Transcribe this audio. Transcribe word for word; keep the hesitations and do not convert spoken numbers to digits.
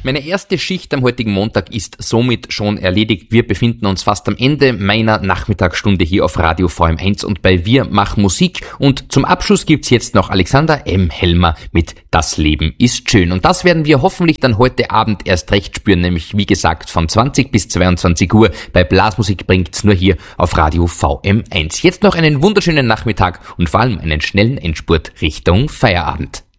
Meine erste Schicht am heutigen Montag ist somit schon erledigt. Wir befinden uns fast am Ende meiner Nachmittagsstunde hier auf Radio V M eins und bei Wir machen Musik. Und zum Abschluss gibt's jetzt noch Alexander M. Helmer mit Das Leben ist schön. Und das werden wir hoffentlich dann heute Abend erst recht spüren, nämlich wie gesagt von zwanzig bis zweiundzwanzig Uhr. Bei Blasmusik bringt's nur hier auf Radio V M eins. Jetzt noch einen wunderschönen Nachmittag und vor allem einen schnellen Endspurt Richtung Feierabend.